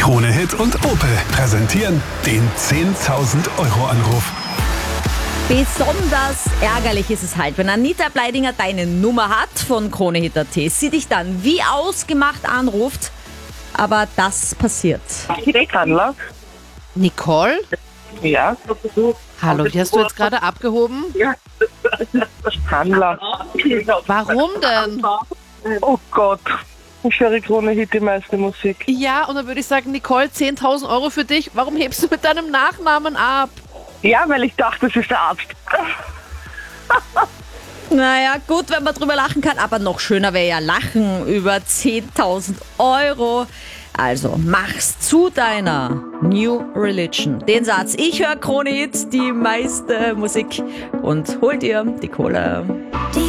Krone Hit und Opel präsentieren den 10.000-Euro-Anruf. Besonders ärgerlich ist es halt, wenn Anita Bleidinger deine Nummer hat von Krone Hit .at, sie dich dann wie ausgemacht anruft, aber das passiert. Handler? Nicole? Ja. Hallo, die hast du jetzt gerade abgehoben? Handler. Warum denn? Oh Gott. Ich höre Krone Hit, die meiste Musik. Ja, und dann würde ich sagen, Nicole, 10.000 Euro für dich. Warum hebst du mit deinem Nachnamen ab? Ja, weil ich dachte, das ist der Arzt. Naja, gut, wenn man drüber lachen kann, aber noch schöner wäre ja lachen über 10.000 Euro. Also, mach's zu deiner New Religion. Den Satz, ich höre Krone Hit, die meiste Musik und hol dir die Kohle.